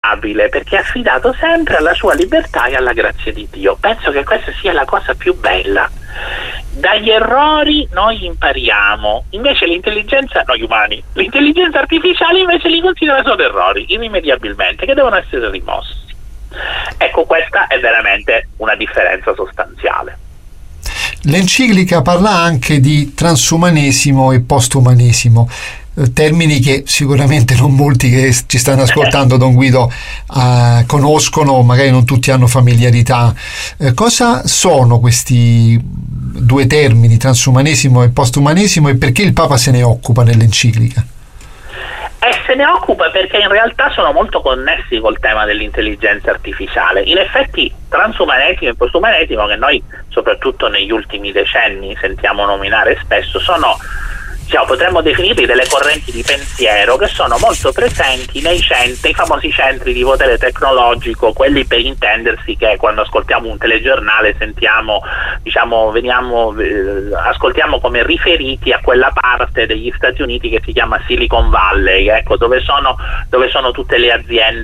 perché è affidato sempre alla sua libertà e alla grazia di Dio. Penso che questa sia la cosa più bella. Dagli errori noi impariamo, invece noi umani, l'intelligenza artificiale invece li considera solo errori, irrimediabilmente, che devono essere rimossi. Ecco, questa è veramente una differenza sostanziale. L'enciclica parla anche di transumanesimo e postumanesimo, termini che sicuramente non molti che ci stanno ascoltando, Don Guido, conoscono, magari non tutti hanno familiarità. Cosa sono questi due termini, transumanesimo e postumanesimo, e perché il Papa se ne occupa nell'enciclica? Se ne occupa perché in realtà sono molto connessi col tema dell'intelligenza artificiale. In effetti transumanesimo e postumanesimo, che noi soprattutto negli ultimi decenni sentiamo nominare spesso, sono, potremmo definirli delle correnti di pensiero che sono molto presenti nei famosi centri di potere tecnologico, quelli, per intendersi, che quando ascoltiamo un telegiornale sentiamo, ascoltiamo come riferiti a quella parte degli Stati Uniti che si chiama Silicon Valley, ecco, dove sono tutte le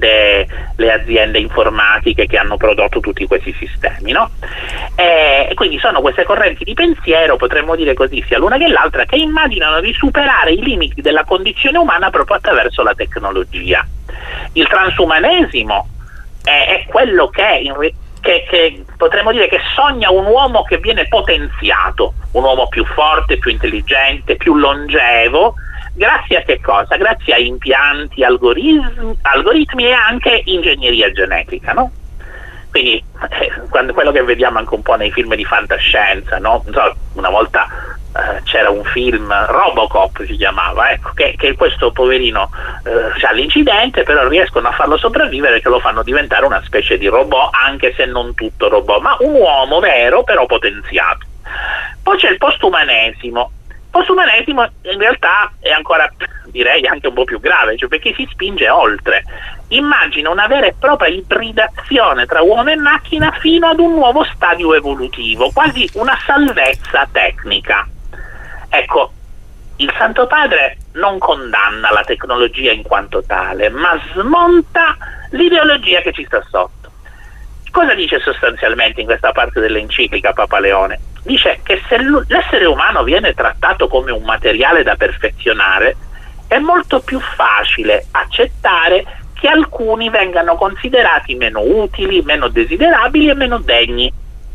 aziende informatiche che hanno prodotto tutti questi sistemi, no? E quindi sono queste correnti di pensiero, potremmo dire così, sia l'una che l'altra, che immaginano di superare i limiti della condizione umana proprio attraverso la tecnologia. Il transumanesimo è quello che potremmo dire che sogna un uomo che viene potenziato, un uomo più forte, più intelligente, più longevo, grazie a che cosa? Grazie a impianti, algoritmi e anche ingegneria genetica, no? Quindi quello che vediamo anche un po' nei film di fantascienza, no? Una volta c'era un film, Robocop si chiamava, ecco, che questo poverino ha l'incidente, però riescono a farlo sopravvivere, che lo fanno diventare una specie di robot, anche se non tutto robot, ma un uomo vero però potenziato. Poi c'è il postumanesimo. Postumanesimo in realtà è ancora, direi, anche un po' più grave, perché si spinge oltre. Immagina una vera e propria ibridazione tra uomo e macchina fino ad un nuovo stadio evolutivo, quasi una salvezza tecnica. Ecco, il Santo Padre non condanna la tecnologia in quanto tale, ma smonta l'ideologia che ci sta sotto. Cosa dice sostanzialmente in questa parte dell'enciclica Papa Leone? Dice che se l'essere umano viene trattato come un materiale da perfezionare, è molto più facile accettare che alcuni vengano considerati meno utili, meno desiderabili e meno degni.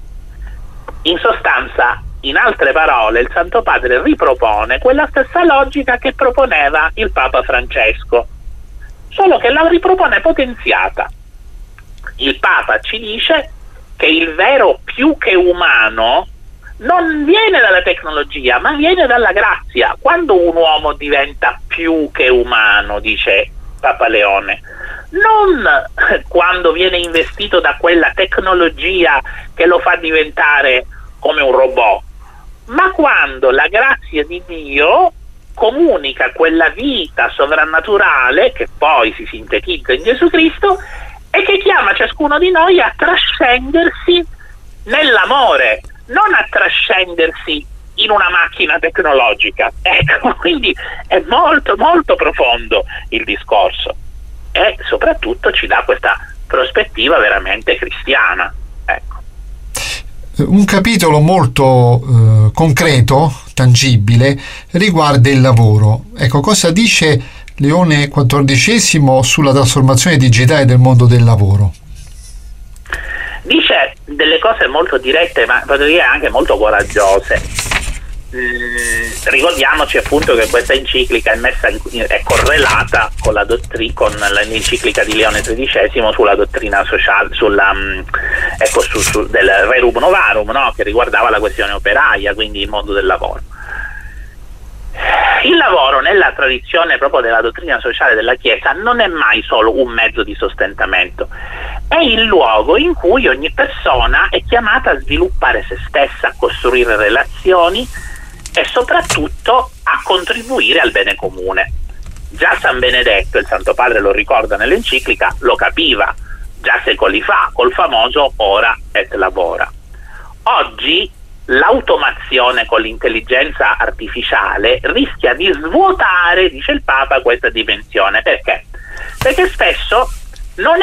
In sostanza, in altre parole, il Santo Padre ripropone quella stessa logica che proponeva il Papa Francesco, solo che la ripropone potenziata. Il Papa ci dice che il vero più che umano non viene dalla tecnologia, ma viene dalla grazia. Quando un uomo diventa più che umano, dice Papa Leone, non quando viene investito da quella tecnologia che lo fa diventare come un robot, ma quando la grazia di Dio comunica quella vita sovrannaturale che poi si sintetizza in Gesù Cristo e che chiama ciascuno di noi a trascendersi nell'amore, non a trascendersi in una macchina tecnologica. Ecco, quindi è molto molto profondo il discorso e soprattutto ci dà questa prospettiva veramente cristiana. Ecco. Un capitolo molto concreto, tangibile, riguarda il lavoro. Ecco, cosa dice Leone XIV sulla trasformazione digitale del mondo del lavoro? Dice delle cose molto dirette, ma potrei dire anche molto coraggiose. Ricordiamoci appunto che questa enciclica è correlata con l'enciclica di Leone XIII sulla dottrina sociale, del Rerum Novarum, no? Che riguardava la questione operaia, quindi il mondo del lavoro. Il lavoro, nella tradizione proprio della dottrina sociale della Chiesa, non è mai solo un mezzo di sostentamento, è il luogo in cui ogni persona è chiamata a sviluppare se stessa, a costruire relazioni e soprattutto a contribuire al bene comune. Già San Benedetto, il Santo Padre lo ricorda nell'enciclica, lo capiva già secoli fa col famoso ora et labora. Oggi l'automazione con l'intelligenza artificiale rischia di svuotare, dice il Papa, questa dimensione. Perché? Perché spesso